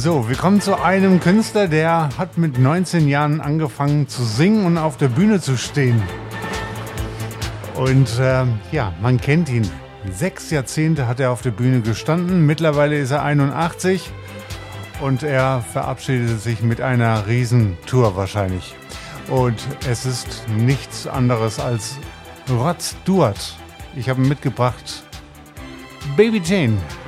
So, wir kommen zu einem Künstler, der hat mit 19 Jahren angefangen zu singen und auf der Bühne zu stehen. Und ja, man kennt ihn. 6 Jahrzehnte hat er auf der Bühne gestanden. Mittlerweile ist er 81 und er verabschiedet sich mit einer Riesentour wahrscheinlich. Und es ist nichts anderes als Rod Stewart. Ich habe ihn mitgebracht. Baby Jane.